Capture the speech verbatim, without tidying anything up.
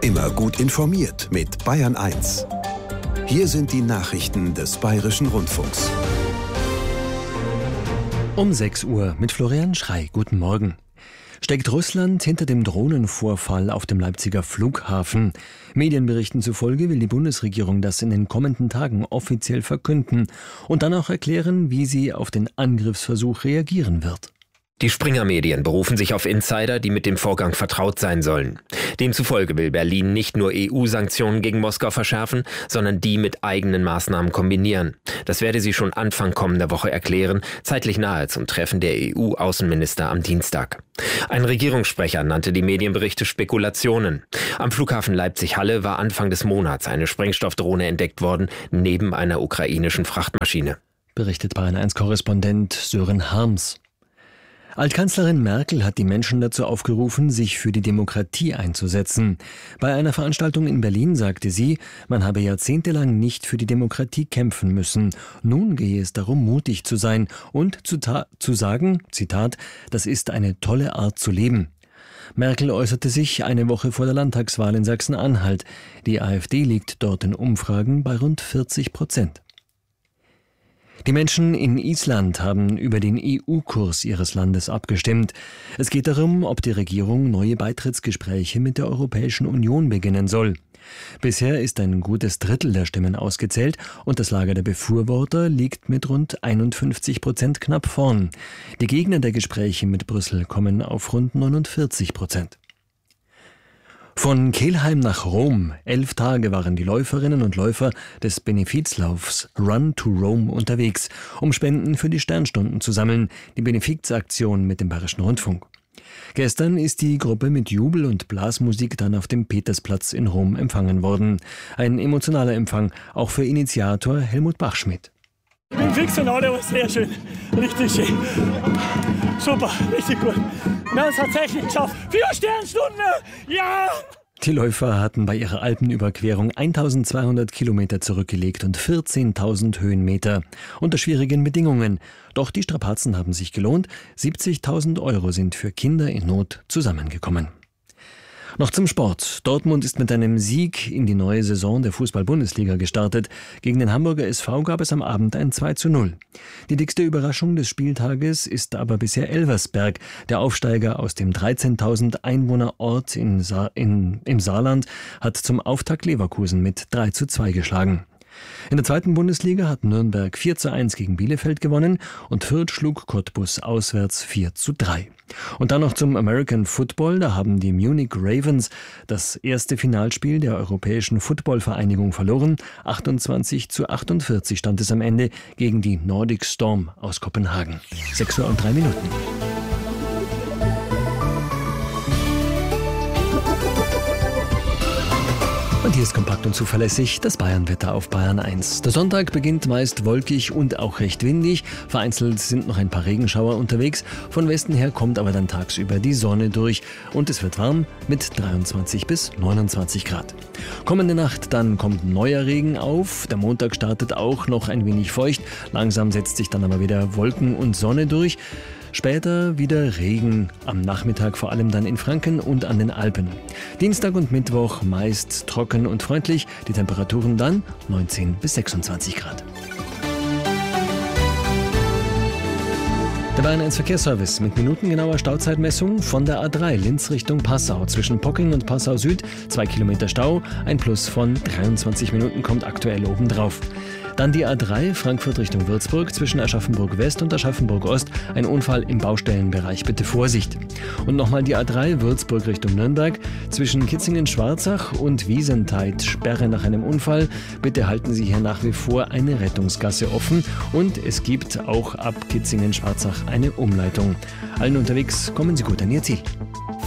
Immer gut informiert mit Bayern eins. Hier sind die Nachrichten des Bayerischen Rundfunks. Um sechs Uhr mit Florian Schrey. Guten Morgen. Steckt Russland hinter dem Drohnenvorfall auf dem Leipziger Flughafen? Medienberichten zufolge will die Bundesregierung das in den kommenden Tagen offiziell verkünden und dann auch erklären, wie sie auf den Angriffsversuch reagieren wird. Die Springer-Medien berufen sich auf Insider, die mit dem Vorgang vertraut sein sollen. Demzufolge will Berlin nicht nur E U-Sanktionen gegen Moskau verschärfen, sondern die mit eigenen Maßnahmen kombinieren. Das werde sie schon Anfang kommender Woche erklären, zeitlich nahe zum Treffen der E U-Außenminister am Dienstag. Ein Regierungssprecher nannte die Medienberichte Spekulationen. Am Flughafen Leipzig-Halle war Anfang des Monats eine Sprengstoffdrohne entdeckt worden, neben einer ukrainischen Frachtmaschine. Berichtet Bayern eins Korrespondent Sören Harms. Altkanzlerin Merkel hat die Menschen dazu aufgerufen, sich für die Demokratie einzusetzen. Bei einer Veranstaltung in Berlin sagte sie, man habe jahrzehntelang nicht für die Demokratie kämpfen müssen. Nun gehe es darum, mutig zu sein und zu, ta- zu sagen, Zitat, das ist eine tolle Art zu leben. Merkel äußerte sich eine Woche vor der Landtagswahl in Sachsen-Anhalt. Die AfD liegt dort in Umfragen bei rund vierzig Prozent. Die Menschen in Island haben über den E U-Kurs ihres Landes abgestimmt. Es geht darum, ob die Regierung neue Beitrittsgespräche mit der Europäischen Union beginnen soll. Bisher ist ein gutes Drittel der Stimmen ausgezählt und das Lager der Befürworter liegt mit rund einundfünfzig Prozent knapp vorn. Die Gegner der Gespräche mit Brüssel kommen auf rund neunundvierzig Prozent. Von Kelheim nach Rom. Elf Tage waren die Läuferinnen und Läufer des Benefizlaufs Run to Rome unterwegs, um Spenden für die Sternstunden zu sammeln, die Benefizaktion mit dem Bayerischen Rundfunk. Gestern ist die Gruppe mit Jubel und Blasmusik dann auf dem Petersplatz in Rom empfangen worden. Ein emotionaler Empfang, auch für Initiator Helmut Bachschmidt. Ich bin fix und alle, aber sehr schön. Richtig schön. Super, richtig gut. Wir haben es tatsächlich geschafft. Vier Sternstunden! Ja! Die Läufer hatten bei ihrer Alpenüberquerung eintausendzweihundert Kilometer zurückgelegt und vierzehntausend Höhenmeter. Unter schwierigen Bedingungen. Doch die Strapazen haben sich gelohnt. siebzigtausend Euro sind für Kinder in Not zusammengekommen. Noch zum Sport. Dortmund ist mit einem Sieg in die neue Saison der Fußball-Bundesliga gestartet. Gegen den Hamburger S V gab es am Abend ein zwei zu null. Die dickste Überraschung des Spieltages ist aber bisher Elversberg. Der Aufsteiger aus dem dreizehntausend Einwohnerort in Sa- in, im Saarland hat zum Auftakt Leverkusen mit drei zu zwei geschlagen. In der zweiten Bundesliga hat Nürnberg vier zu eins gegen Bielefeld gewonnen und Fürth schlug Cottbus auswärts vier zu drei. Und dann noch zum American Football. Da haben die Munich Ravens das erste Finalspiel der Europäischen Football-Vereinigung verloren. achtundzwanzig zu achtundvierzig stand es am Ende gegen die Nordic Storm aus Kopenhagen. sechs Uhr und drei Minuten. Und hier ist kompakt und zuverlässig das Bayernwetter auf Bayern eins. Der Sonntag beginnt meist wolkig und auch recht windig. Vereinzelt sind noch ein paar Regenschauer unterwegs. Von Westen her kommt aber dann tagsüber die Sonne durch. Und es wird warm mit dreiundzwanzig bis neunundzwanzig Grad. Kommende Nacht dann kommt neuer Regen auf. Der Montag startet auch noch ein wenig feucht. Langsam setzt sich dann aber wieder Wolken und Sonne durch. Später wieder Regen, am Nachmittag vor allem dann in Franken und an den Alpen. Dienstag und Mittwoch meist trocken und freundlich, die Temperaturen dann neunzehn bis sechsundzwanzig Grad. Der Bayern eins Verkehrsservice mit minutengenauer Stauzeitmessung von der A drei Linz Richtung Passau. Zwischen Pocking und Passau Süd zwei Kilometer Stau, ein Plus von dreiundzwanzig Minuten kommt aktuell obendrauf. Dann die A drei Frankfurt Richtung Würzburg zwischen Aschaffenburg West und Aschaffenburg Ost. Ein Unfall im Baustellenbereich, bitte Vorsicht. Und nochmal die A drei Würzburg Richtung Nürnberg zwischen Kitzingen-Schwarzach und Wiesentheid. Sperre nach einem Unfall. Bitte halten Sie hier nach wie vor eine Rettungsgasse offen. Und es gibt auch ab Kitzingen-Schwarzach eine Umleitung. Allen unterwegs kommen Sie gut an Ihr Ziel.